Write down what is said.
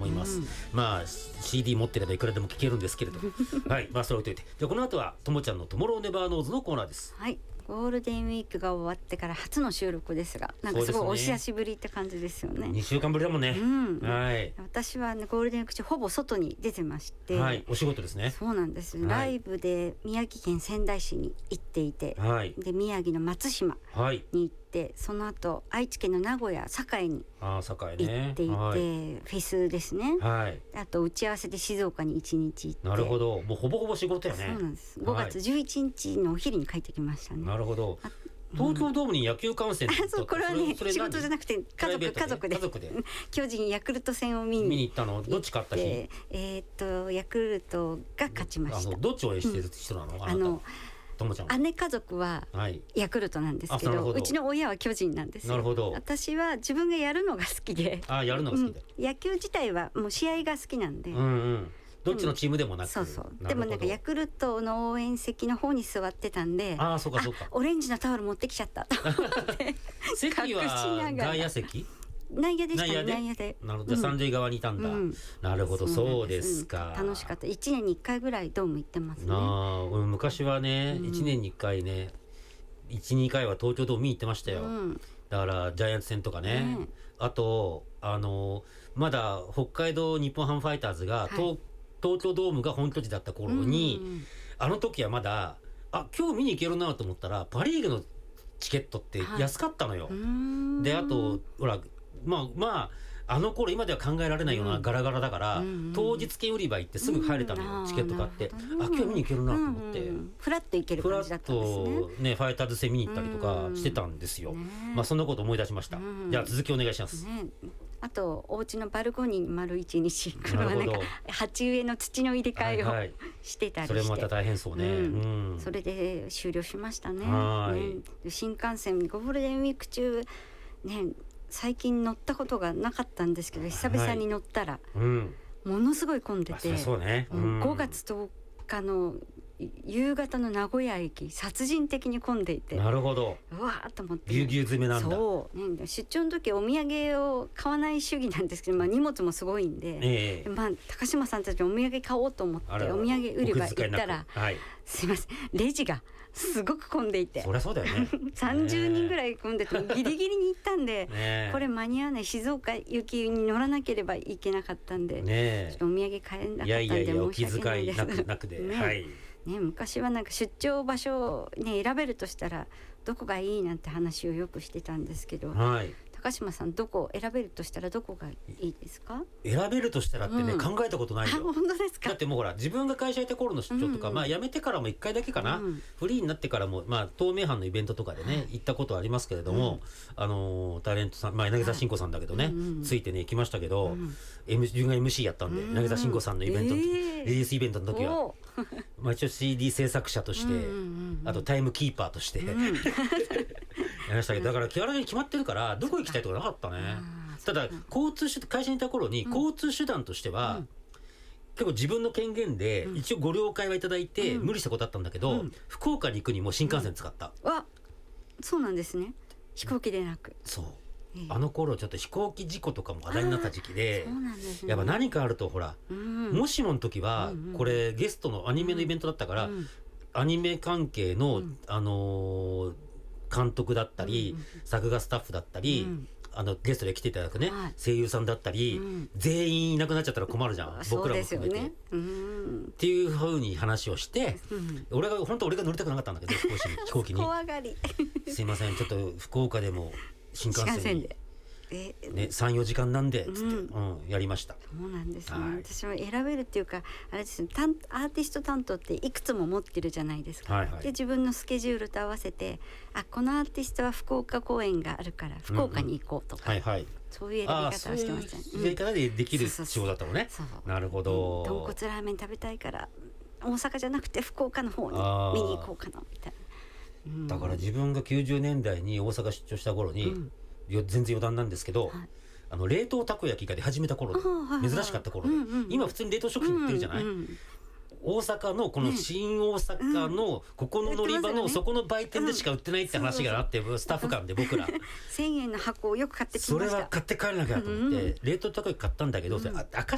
います、まあ CD 持ってればいくらでも聴けるんですけれどはい、まあそれ置いといて、じゃあこの後はともちゃんのトモローネバーノーズのコーナーです。 はい、ゴールデンウィークが終わってから初の収録ですが、なんかすごいお久しぶりって感じですよね。 2週間ぶりだもんね、はい、 私は、ね、ゴールデンウィーク中ほぼ外に出てまして、 はい、お仕事ですね。 そうなんです、はい、ライブで宮城県仙台市に行っていて、はい、で宮城の松島に行って、その後愛知県の名古屋堺に行っていて、はい、フェスですね、はい、あと打ち合わせで静岡に1日行って。 なるほど、もうほぼほぼ仕事やね。 そうなんです。5月11日のお昼に帰ってきましたね。 なるほど。東京ドームに野球観戦そう、これはね仕事じゃなくて家族で巨人ヤクルト戦を見に行ったの。どっち勝った日？ ヤクルトが勝ちました。 どっち応援してる人なの？ともちゃん。 姉家族はヤクルトなんですけど、うちの親は巨人なんですよ。 なるほど。 私は自分がやるのが好きで、 やるのが好きで、 野球自体はもう試合が好きなんで、 どっちのチームでもなく、 そうそう。でもなんかヤクルトの応援席の方に座ってたんで、 そうかそうか、 オレンジのタオル持ってきちゃったと思って席は外野席？ 内野でしたね。内野で。 なるほど、三塁側にいたんだ、なるほど、そうですか。 楽しかった。1年に1回ぐらいドーム行ってますね。 昔はね、1年に1回ね、1、2回は東京ドーム見に行ってましたよ、だからジャイアンツ戦とかね、あとまだ北海道日本ハムファイターズが東京ドームが本拠地だった頃に、あの時はまだ今日見に行けるなと思ったらパリーグのチケットって安かったのよ、であとほらまああの頃今では考えられないようなガラガラだから、当日券売り場行ってすぐ入れたのよ、チケット買って。今日見に行けるなと思って、 フラッと行ける感じだったんですね。 フラッとね、ファイターズ戦見に行ったりとかしてたんですよ、まあそんなこと思い出しました、じゃあ続きお願いします、 あとお家のバルコニーに丸1日これはなんか鉢植えの土の入れ替えをしてたりして、 それもまた大変そうね、 それで終了しましたね。新幹線ゴールデンウィーク中ね、最近乗ったことがなかったんですけど、久々に乗ったら、ものすごい混んでて、5月10日の夕方の名古屋駅殺人的に混んでいて、 なるほど、 うわーっと思って、 ぎゅうぎゅう詰めなんだ。 そう、出張の時お土産を買わない主義なんですけど、荷物もすごいんで、高島さんたちお土産買おうと思ってお土産売り場行ったら、すいません、レジがすごく混んでいて、 そりゃそうだよね 30人ぐらい混んでてギリギリに行ったんで、これ間に合わない、静岡行きに乗らなければいけなかったんで、ちょっとお土産買えなかったんで申し訳ないです。 お気遣いなくで、 昔はなんか出張場所、選べるとしたらどこがいいなんて話をよくしてたんですけど、高島さんどこ選べるとしたらどこがいいですか？ 選べるとしたらってね、考えたことないよ。 本当ですか？ だってもうほら自分が会社いた頃の出張とか、辞めてからも1回だけかな、フリーになってからも東名阪のイベントとかでね、行ったことはありますけれども、タレントさん、柳沢慎吾さんだけどね、ついてね行きましたけど、自分が MC やったんで、柳沢慎吾さんのイベント、リリースイベントの時は一応 CD 制作者として、あとタイムキーパーとしてやりましたけど、だから気軽に決まってるからどこ行きたいとかなかったね。ただ会社にいた頃に交通手段としては、結構自分の権限で一応ご了解はいただいて、無理したことあったんだけど、福岡に行くにも新幹線使った、 そうなんですね。飛行機でなく。 そう、あの頃ちょっと飛行機事故とかも話題になった時期で、やっぱ何かあるとほら、もしもの時はこれゲストのアニメのイベントだったから、アニメ関係の監督だったり、作画スタッフだったり、ゲストで来ていただくね、声優さんだったり、全員いなくなっちゃったら困るじゃん、僕らも含めて、っていうふうに話をして、俺が乗りたくなかったんだけど、飛行機に怖がりすいません、ちょっと福岡でも新幹線で3,4 時間なんでつって、やりました。 そうなんですね、私は選べるっていうかあれですね、アーティスト担当っていくつも持ってるじゃないですか、で自分のスケジュールと合わせて、このアーティストは福岡公演があるから福岡に行こうとか、そういう選び方をしてましたね。 そういう選び方でできる仕事だったのね。なるほど。 豚骨ラーメン食べたいから大阪じゃなくて福岡の方に見に行こうかなみたいな、 だから自分が90年代に大阪出張した頃に、全然余談なんですけど、冷凍たこ焼きが出始めた頃で、珍しかった頃で、今普通に冷凍食品売ってるじゃない、大阪のこの新大阪のここの乗り場のそこの売店でしか売ってないって話があって、スタッフ間で僕ら 1000円の箱をよく買ってきました。 それは買って帰らなきゃと思って、冷凍たこ焼き買ったんだけど、それ明